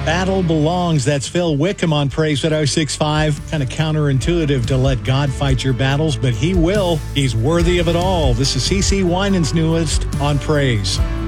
Battle belongs. That's Phil Wickham on Praise at 106.5. Kind of counterintuitive to let God fight your battles, but He will. He's worthy of it all. This is CeCe Winans' newest on Praise.